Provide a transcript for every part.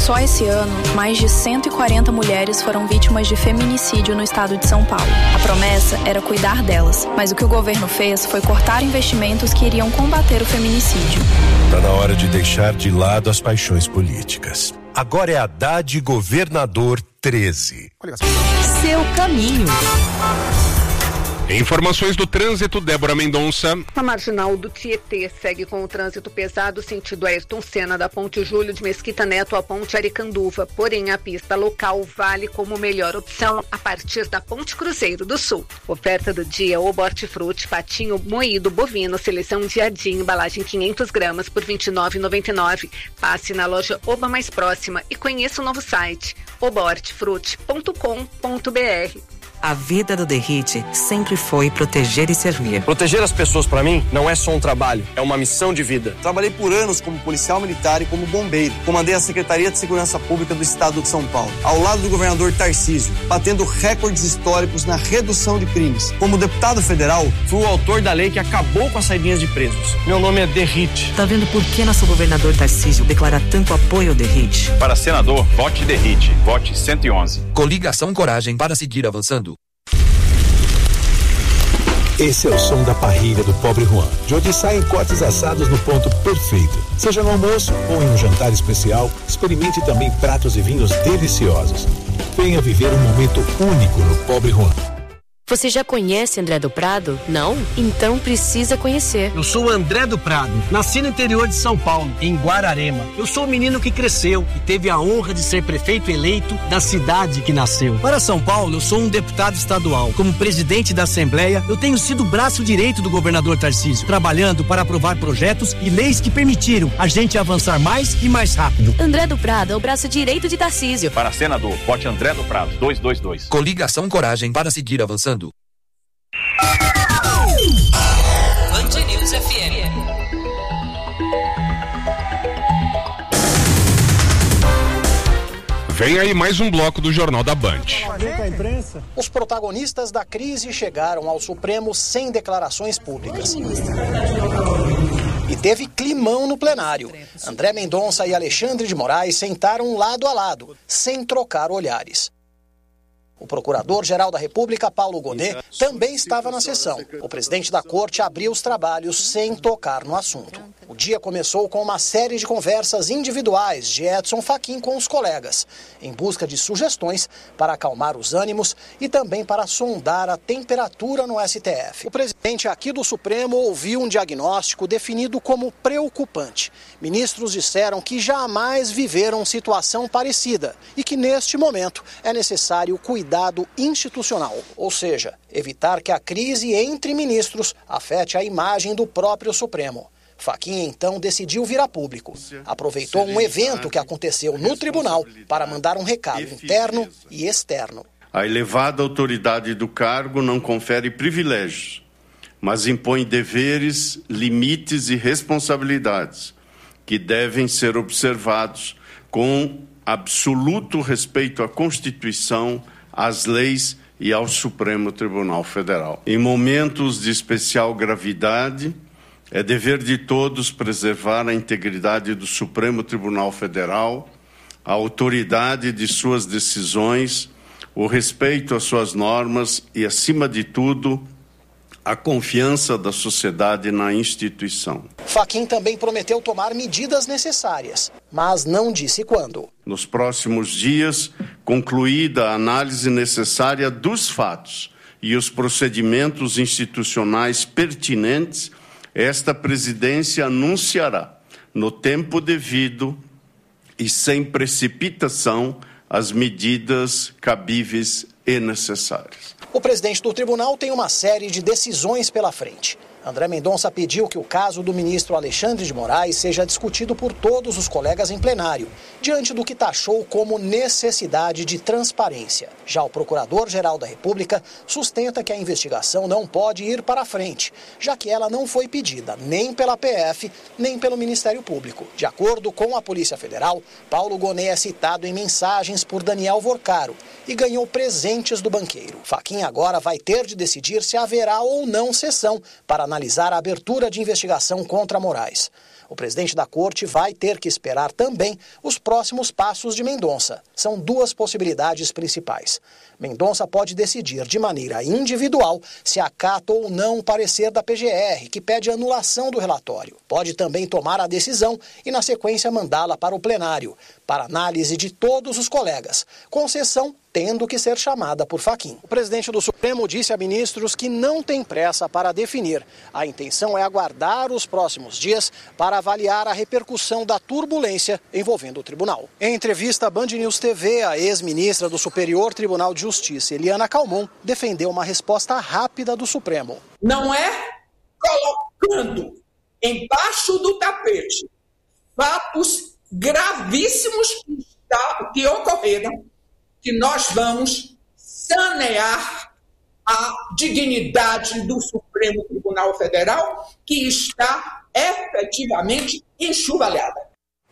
Só esse ano, mais de 140 mulheres foram vítimas de feminicídio no estado de São Paulo. A promessa era cuidar delas, mas o que o governo fez foi cortar investimentos que iriam combater o feminicídio. Está na hora de deixar de lado as paixões políticas. Agora é Haddad Governador 13. Seu caminho. Informações do trânsito, Débora Mendonça. A marginal do Tietê segue com o trânsito pesado sentido Ayrton Senna, da Ponte Júlio de Mesquita Neto à Ponte Aricanduva. Porém, a pista local vale como melhor opção a partir da Ponte Cruzeiro do Sul. Oferta do dia: ovo hortifruti, patinho moído bovino, seleção Diadim, embalagem 500 gramas por R$ 29,99. Passe na loja Oba mais próxima e conheça o novo site obaortifruti.com.br. A vida do Derrite sempre foi proteger e servir. Proteger as pessoas, para mim, não é só um trabalho, é uma missão de vida. Trabalhei por anos como policial militar e como bombeiro. Comandei a Secretaria de Segurança Pública do Estado de São Paulo, ao lado do governador Tarcísio, batendo recordes históricos na redução de crimes. Como deputado federal, fui o autor da lei que acabou com as saidinhas de presos. Meu nome é Derrite. Tá vendo por que nosso governador Tarcísio declara tanto apoio ao Derrite? Para senador, vote Derrite. Vote 111. Coligação Coragem para seguir avançando. Esse é o som da parrilha do Pobre Juan, de onde saem cortes assados no ponto perfeito. Seja no almoço ou em um jantar especial, experimente também pratos e vinhos deliciosos. Venha viver um momento único no Pobre Juan. Você já conhece André do Prado? Não? Então precisa conhecer. Eu sou o André do Prado, nasci no interior de São Paulo, em Guararema. Eu sou o menino que cresceu e teve a honra de ser prefeito eleito da cidade que nasceu. Para São Paulo, eu sou um deputado estadual. Como presidente da Assembleia, eu tenho sido o braço direito do governador Tarcísio, trabalhando para aprovar projetos e leis que permitiram a gente avançar mais e mais rápido. André do Prado é o braço direito de Tarcísio. Para senador, vote André do Prado, 222. Coligação Coragem para seguir avançando. Band News FM. Vem aí mais um bloco do Jornal da Band. Os protagonistas da crise chegaram ao Supremo sem declarações públicas. E teve climão no plenário. André Mendonça e Alexandre de Moraes sentaram lado a lado, sem trocar olhares. O Procurador-Geral da República, Paulo Gonet, também estava na sessão. O presidente da Corte abriu os trabalhos sem tocar no assunto. O dia começou com uma série de conversas individuais de Edson Fachin com os colegas, em busca de sugestões para acalmar os ânimos e também para sondar a temperatura no STF. O presidente aqui do Supremo ouviu um diagnóstico definido como preocupante. Ministros disseram que jamais viveram situação parecida e que, neste momento, é necessário cuidado institucional, ou seja, evitar que a crise entre ministros afete a imagem do próprio Supremo. Fachin, então, decidiu vir a público. Aproveitou um evento que aconteceu no tribunal para mandar um recado interno e externo. A elevada autoridade do cargo não confere privilégios, mas impõe deveres, limites e responsabilidades que devem ser observados com absoluto respeito à Constituição, às leis e ao Supremo Tribunal Federal. Em momentos de especial gravidade, é dever de todos preservar a integridade do Supremo Tribunal Federal, a autoridade de suas decisões, o respeito às suas normas e, acima de tudo, a confiança da sociedade na instituição. Fachin também prometeu tomar medidas necessárias, mas não disse quando. Nos próximos dias, concluída a análise necessária dos fatos e os procedimentos institucionais pertinentes, esta presidência anunciará, no tempo devido e sem precipitação, as medidas cabíveis e necessárias. O presidente do tribunal tem uma série de decisões pela frente. André Mendonça pediu que o caso do ministro Alexandre de Moraes seja discutido por todos os colegas em plenário, diante do que taxou como necessidade de transparência. Já o Procurador-Geral da República sustenta que a investigação não pode ir para frente, já que ela não foi pedida nem pela PF, nem pelo Ministério Público. De acordo com a Polícia Federal, Paulo Gonet é citado em mensagens por Daniel Vorcaro e ganhou presentes do banqueiro. Fachin agora vai ter de decidir se haverá ou não sessão para analisar a abertura de investigação contra Moraes. O presidente da corte vai ter que esperar também os próximos passos de Mendonça. São duas possibilidades principais. Mendonça pode decidir de maneira individual se acata ou não o parecer da PGR, que pede anulação do relatório. Pode também tomar a decisão e, na sequência, mandá-la para o plenário, para análise de todos os colegas, com exceção tendo que ser chamada por Fachin. O presidente do Supremo disse a ministros que não tem pressa para definir. A intenção é aguardar os próximos dias para avaliar a repercussão da turbulência envolvendo o tribunal. Em entrevista à Band News TV, a ex-ministra do Superior Tribunal de Justiça, Eliana Calmon, defendeu uma resposta rápida do Supremo. Não é colocando embaixo do tapete fatos gravíssimos que ocorreram que nós vamos sanear a dignidade do Supremo Tribunal Federal, que está efetivamente enxovalhada.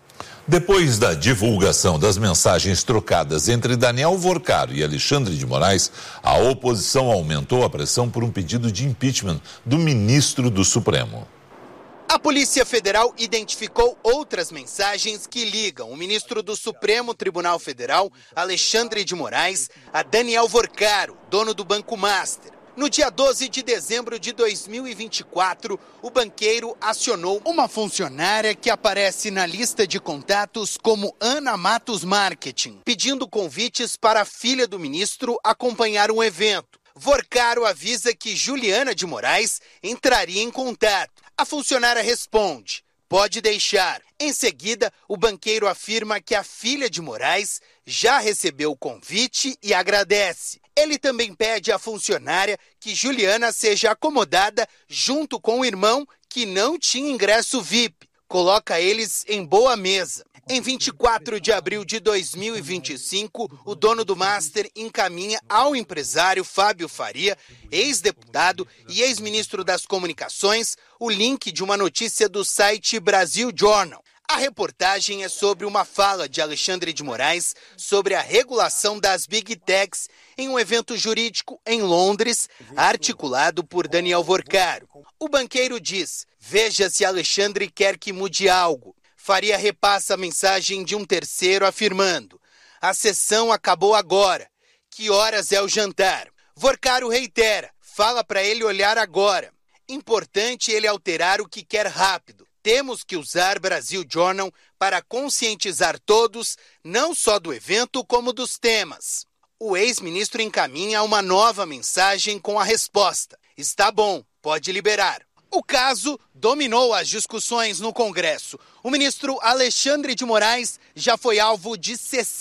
Depois da divulgação das mensagens trocadas entre Daniel Vorcaro e Alexandre de Moraes, a oposição aumentou a pressão por um pedido de impeachment do ministro do Supremo. A Polícia Federal identificou outras mensagens que ligam o ministro do Supremo Tribunal Federal, Alexandre de Moraes, a Daniel Vorcaro, dono do Banco Master. No dia 12 de dezembro de 2024, o banqueiro acionou uma funcionária que aparece na lista de contatos como Ana Matos Marketing, pedindo convites para a filha do ministro acompanhar um evento. Vorcaro avisa que Juliana de Moraes entraria em contato. A funcionária responde: pode deixar. Em seguida, o banqueiro afirma que a filha de Moraes já recebeu o convite e agradece. Ele também pede à funcionária que Juliana seja acomodada junto com o irmão que não tinha ingresso VIP. Coloca eles em boa mesa. Em 24 de abril de 2025, o dono do Master encaminha ao empresário Fábio Faria, ex-deputado e ex-ministro das Comunicações, o link de uma notícia do site Brasil Journal. A reportagem é sobre uma fala de Alexandre de Moraes sobre a regulação das Big Techs em um evento jurídico em Londres, articulado por Daniel Vorcaro. O banqueiro diz: veja se Alexandre quer que mude algo. Faria repassa a mensagem de um terceiro afirmando: a sessão acabou agora. Que horas é o jantar? Vorcaro reitera: fala para ele olhar agora. Importante ele alterar o que quer rápido. Temos que usar Brasil Journal para conscientizar todos, não só do evento, como dos temas. O ex-ministro encaminha uma nova mensagem com a resposta: está bom, pode liberar. O caso dominou as discussões no Congresso. O ministro Alexandre de Moraes já foi alvo de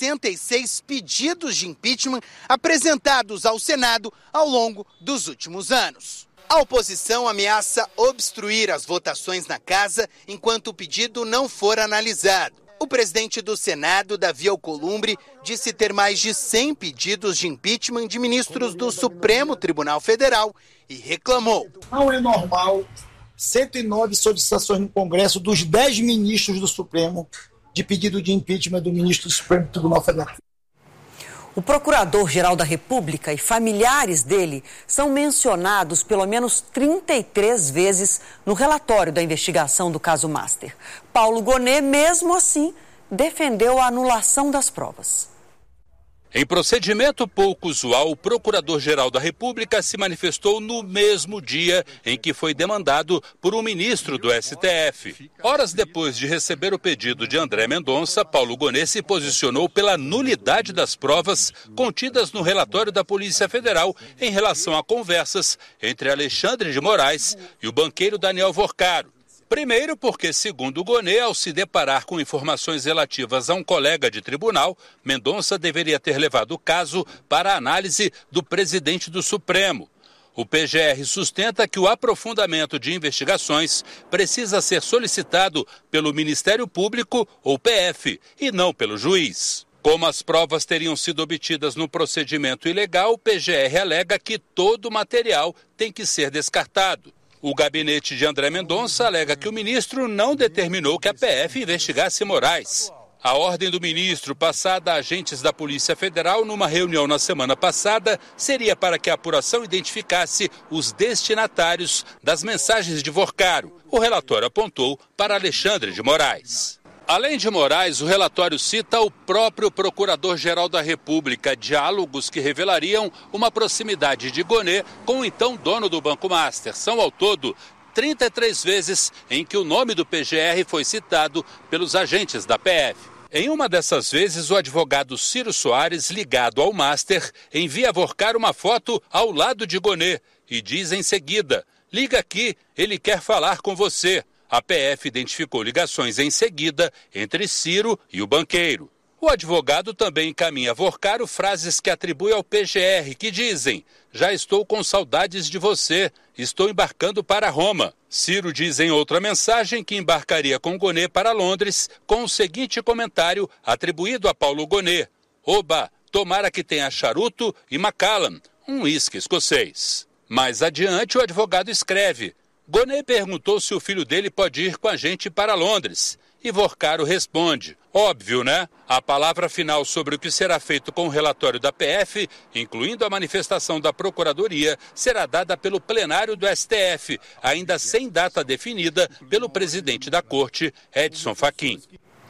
66 pedidos de impeachment apresentados ao Senado ao longo dos últimos anos. A oposição ameaça obstruir as votações na casa enquanto o pedido não for analisado. O presidente do Senado, Davi Alcolumbre, disse ter mais de 100 pedidos de impeachment de ministros do Supremo Tribunal Federal e reclamou: não é normal 109 solicitações no Congresso dos 10 ministros do Supremo de pedido de impeachment do ministro do Supremo Tribunal Federal. O Procurador-Geral da República e familiares dele são mencionados pelo menos 33 vezes no relatório da investigação do caso Master. Paulo Gonet, mesmo assim, defendeu a anulação das provas. Em procedimento pouco usual, o Procurador-Geral da República se manifestou no mesmo dia em que foi demandado por um ministro do STF. Horas depois de receber o pedido de André Mendonça, Paulo Gonet se posicionou pela nulidade das provas contidas no relatório da Polícia Federal em relação a conversas entre Alexandre de Moraes e o banqueiro Daniel Vorcaro. Primeiro porque, segundo Gonet, ao se deparar com informações relativas a um colega de tribunal, Mendonça deveria ter levado o caso para a análise do presidente do Supremo. O PGR sustenta que o aprofundamento de investigações precisa ser solicitado pelo Ministério Público ou PF e não pelo juiz. Como as provas teriam sido obtidas no procedimento ilegal, o PGR alega que todo o material tem que ser descartado. O gabinete de André Mendonça alega que o ministro não determinou que a PF investigasse Moraes. A ordem do ministro, passada a agentes da Polícia Federal numa reunião na semana passada, seria para que a apuração identificasse os destinatários das mensagens de Vorcaro. O relatório apontou para Alexandre de Moraes. Além de Moraes, o relatório cita o próprio Procurador-Geral da República, diálogos que revelariam uma proximidade de Gonê com o então dono do Banco Master. São, ao todo, 33 vezes em que o nome do PGR foi citado pelos agentes da PF. Em uma dessas vezes, o advogado Ciro Soares, ligado ao Master, envia a Vorcaro uma foto ao lado de Gonê e diz em seguida: "Liga aqui, ele quer falar com você." A PF identificou ligações em seguida entre Ciro e o banqueiro. O advogado também encaminha a Vorcaro frases que atribui ao PGR, que dizem: "Já estou com saudades de você, estou embarcando para Roma." Ciro diz em outra mensagem que embarcaria com Gonê para Londres, com o seguinte comentário atribuído a Paulo Gonê: "Oba, tomara que tenha charuto e Macallan, um uísque escocês." Mais adiante, o advogado escreve: "Gonê perguntou se o filho dele pode ir com a gente para Londres." E Vorcaro responde: "Óbvio, né?" A palavra final sobre o que será feito com o relatório da PF, incluindo a manifestação da Procuradoria, será dada pelo plenário do STF, ainda sem data definida pelo presidente da Corte, Edson Fachin.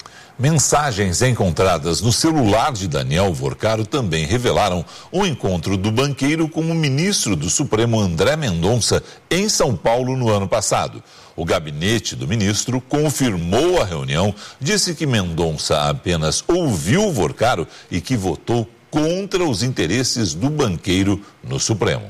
Mensagens encontradas no celular de Daniel Vorcaro também revelaram o encontro do banqueiro com o ministro do Supremo André Mendonça em São Paulo no ano passado. O gabinete do ministro confirmou a reunião, disse que Mendonça apenas ouviu Vorcaro e que votou contra os interesses do banqueiro no Supremo.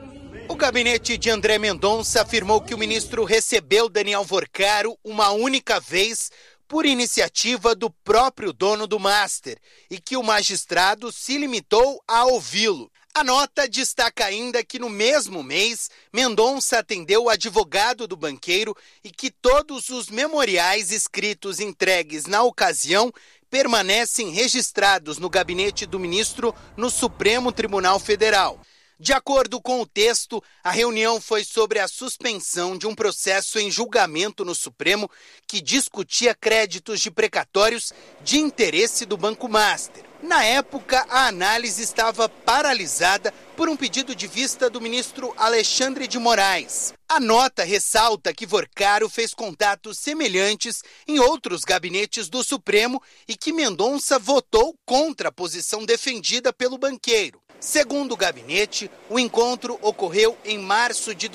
O gabinete de André Mendonça afirmou que o ministro recebeu Daniel Vorcaro uma única vez por iniciativa do próprio dono do Master e que o magistrado se limitou a ouvi-lo. A nota destaca ainda que no mesmo mês, Mendonça atendeu o advogado do banqueiro e que todos os memoriais escritos entregues na ocasião permanecem registrados no gabinete do ministro no Supremo Tribunal Federal. De acordo com o texto, a reunião foi sobre a suspensão de um processo em julgamento no Supremo que discutia créditos de precatórios de interesse do Banco Master. Na época, a análise estava paralisada por um pedido de vista do ministro Alexandre de Moraes. A nota ressalta que Vorcaro fez contatos semelhantes em outros gabinetes do Supremo e que Mendonça votou contra a posição defendida pelo banqueiro. Segundo o gabinete, o encontro ocorreu em março de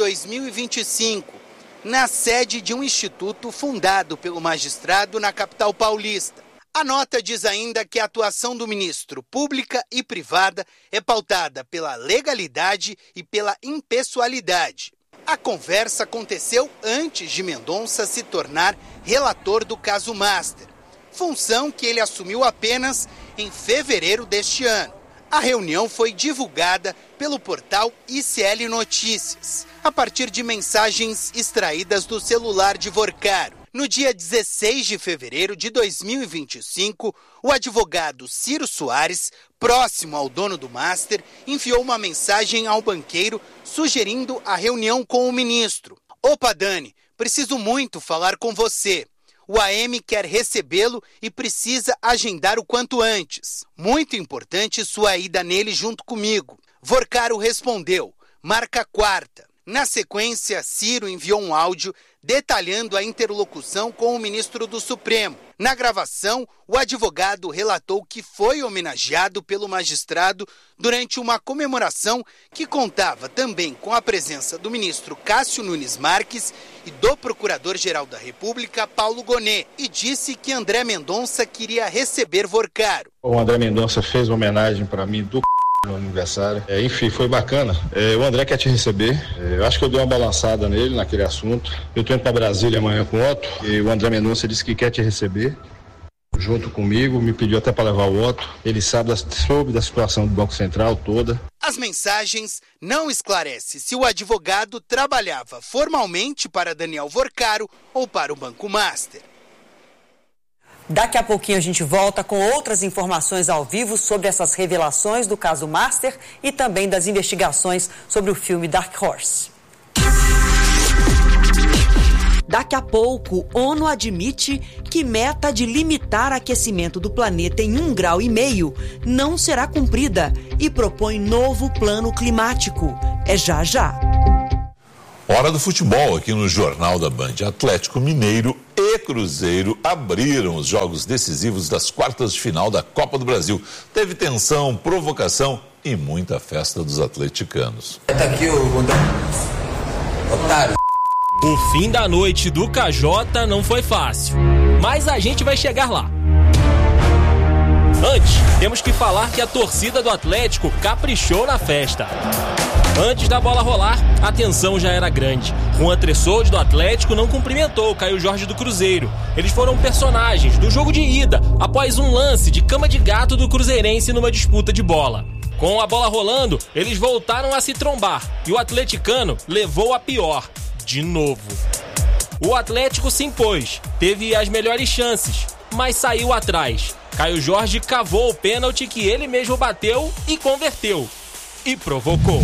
2025, na sede de um instituto fundado pelo magistrado na capital paulista. A nota diz ainda que a atuação do ministro, pública e privada, é pautada pela legalidade e pela impessoalidade. A conversa aconteceu antes de Mendonça se tornar relator do caso Master, função que ele assumiu apenas em fevereiro deste ano. A reunião foi divulgada pelo portal ICL Notícias, a partir de mensagens extraídas do celular de Vorcaro. No dia 16 de fevereiro de 2025, o advogado Ciro Soares, próximo ao dono do Master, enviou uma mensagem ao banqueiro sugerindo a reunião com o ministro. "Opa, Dani, preciso muito falar com você. O AM quer recebê-lo e precisa agendar o quanto antes. Muito importante sua ida nele junto comigo." Vorcaro respondeu: "Marca quarta." Na sequência, Ciro enviou um áudio detalhando a interlocução com o ministro do Supremo. Na gravação, o advogado relatou que foi homenageado pelo magistrado durante uma comemoração que contava também com a presença do ministro Cássio Nunes Marques e do Procurador-Geral da República, Paulo Gonê, e disse que André Mendonça queria receber Vorcaro. O André Mendonça fez uma homenagem para mim do no aniversário. Enfim, foi bacana. O André quer te receber. Eu acho que eu dei uma balançada nele naquele assunto. Eu tô indo para Brasília amanhã com o Otto e o André Mendonça disse que quer te receber junto comigo, me pediu até para levar o Otto. Ele soube da situação do Banco Central toda. As mensagens não esclarecem se o advogado trabalhava formalmente para Daniel Vorcaro ou para o Banco Master. Daqui a pouquinho a gente volta com outras informações ao vivo sobre essas revelações do caso Master e também das investigações sobre o filme Dark Horse. Daqui a pouco, ONU admite que meta de limitar aquecimento do planeta em 1,5 graus não será cumprida e propõe novo plano climático. É já já. Hora do futebol aqui no Jornal da Band. Atlético Mineiro e Cruzeiro abriram os jogos decisivos das quartas de final da Copa do Brasil. Teve tensão, provocação e muita festa dos atleticanos. Tá aqui o otário. O fim da noite do KJ não foi fácil, mas a gente vai chegar lá. Antes, temos que falar que a torcida do Atlético caprichou na festa. Antes da bola rolar, a tensão já era grande. Juan Tressoldi do Atlético não cumprimentou o Caio Jorge do Cruzeiro. Eles foram personagens do jogo de ida, após um lance de cama de gato do cruzeirense numa disputa de bola. Com a bola rolando, eles voltaram a se trombar e o atleticano levou a pior, de novo. O Atlético se impôs, teve as melhores chances, mas saiu atrás. Caio Jorge cavou o pênalti que ele mesmo bateu e converteu. E provocou.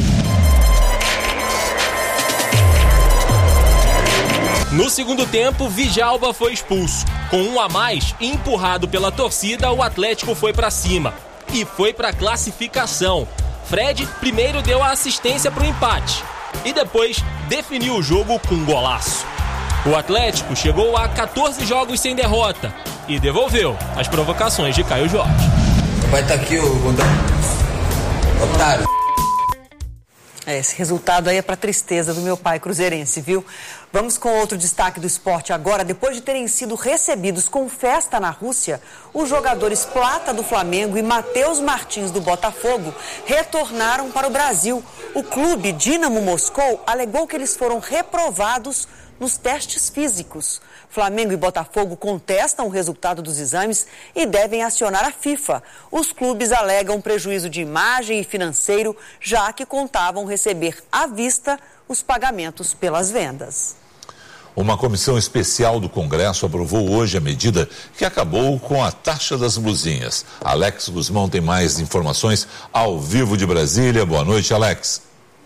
No segundo tempo, Djalma foi expulso. Com 1 a mais e empurrado pela torcida, o Atlético foi pra cima. E foi pra classificação. Fred primeiro deu a assistência pro empate. E depois definiu o jogo com um golaço. O Atlético chegou a 14 jogos sem derrota. E devolveu as provocações de Caio Jorge. Vai estar aqui o otário. Esse resultado aí é para tristeza do meu pai cruzeirense, viu? Vamos com outro destaque do esporte agora. Depois de terem sido recebidos com festa na Rússia, os jogadores Plata do Flamengo e Matheus Martins do Botafogo retornaram para o Brasil. O clube Dinamo Moscou alegou que eles foram reprovados nos testes físicos. Flamengo e Botafogo contestam o resultado dos exames e devem acionar a FIFA. Os clubes alegam prejuízo de imagem e financeiro, já que contavam receber à vista os pagamentos pelas vendas. Uma comissão especial do Congresso aprovou hoje a medida que acabou com a taxa das blusinhas. Alex Guzmão tem mais informações ao vivo de Brasília. Boa noite, Alex.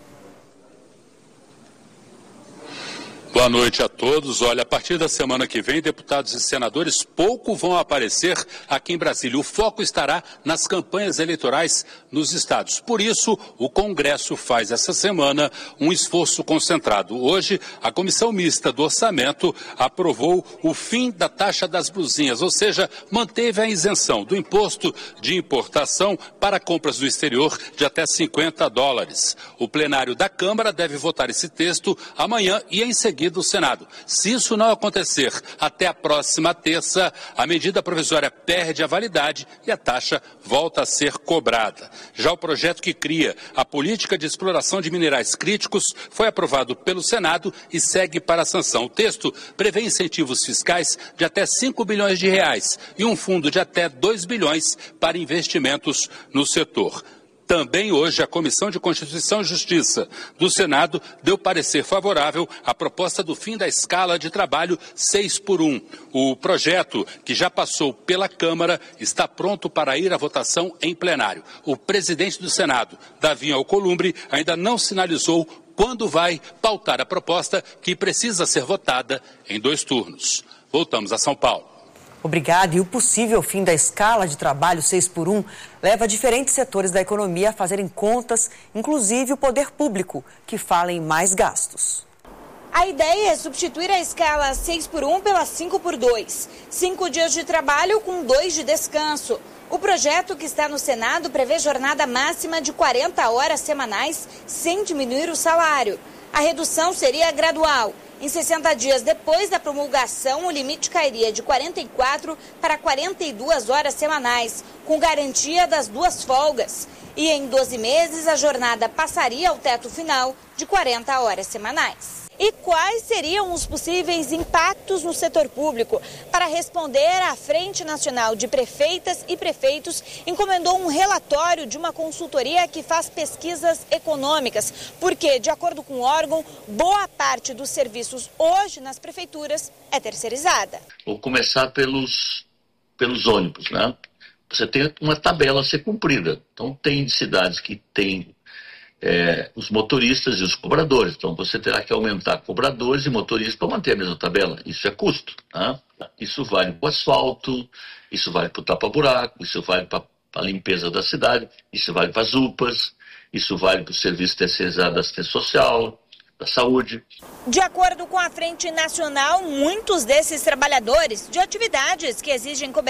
Boa noite a todos. Olha, a partir da semana que vem, deputados e senadores pouco vão aparecer aqui em Brasília. O foco estará nas campanhas eleitorais nos estados. Por isso, o Congresso faz essa semana um esforço concentrado. Hoje, a Comissão Mista do Orçamento aprovou o fim da taxa das blusinhas, ou seja, manteve a isenção do imposto de importação para compras do exterior de até $50. O plenário da Câmara deve votar esse texto amanhã e em seguida do Senado. Se isso não acontecer até a próxima terça, a medida provisória perde a validade e a taxa volta a ser cobrada. Já o projeto que cria a política de exploração de minerais críticos foi aprovado pelo Senado e segue para a sanção. O texto prevê incentivos fiscais de até R$5 bilhões e um fundo de até R$2 bilhões para investimentos no setor. Também hoje, a Comissão de Constituição e Justiça do Senado deu parecer favorável à proposta do fim da escala de trabalho 6x1. O projeto, que já passou pela Câmara, está pronto para ir à votação em plenário. O presidente do Senado, Davi Alcolumbre, ainda não sinalizou quando vai pautar a proposta, que precisa ser votada em 2 turnos. Voltamos a São Paulo. Obrigada. E o possível fim da escala de trabalho 6x1 leva diferentes setores da economia a fazerem contas, inclusive o poder público, que fala em mais gastos. A ideia é substituir a escala 6x1 pela 5x2. 5 dias de trabalho com 2 de descanso. O projeto que está no Senado prevê jornada máxima de 40 horas semanais sem diminuir o salário. A redução seria gradual. Em 60 dias depois da promulgação, o limite cairia de 44 para 42 horas semanais, com garantia das 2 folgas. E em 12 meses, a jornada passaria ao teto final de 40 horas semanais. E quais seriam os possíveis impactos no setor público? Para responder, a Frente Nacional de Prefeitas e Prefeitos encomendou um relatório de uma consultoria que faz pesquisas econômicas, porque, de acordo com o órgão, boa parte dos serviços hoje nas prefeituras é terceirizada. Vou começar pelos ônibus, né? Você tem uma tabela a ser cumprida. Então, tem cidades que têm os motoristas e os cobradores. Então você terá que aumentar cobradores e motoristas para manter a mesma tabela. Isso é custo. Né? Isso vale para o asfalto, isso vale para o tapa-buraco, isso vale para a limpeza da cidade, isso vale para as UPAs, isso vale para o serviço terceirizado da assistência social, da saúde. De acordo com a Frente Nacional, muitos desses trabalhadores de atividades que exigem cobertura